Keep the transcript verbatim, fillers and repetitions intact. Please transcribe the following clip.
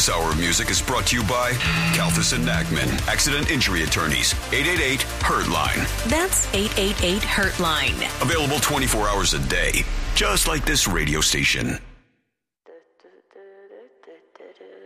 This hour of music is brought to you by Kalthus and Nachman, Accident Injury Attorneys, eight eight eight, hurt line. That's eight eight eight, hurt line. Available twenty-four hours a day, just like this radio station.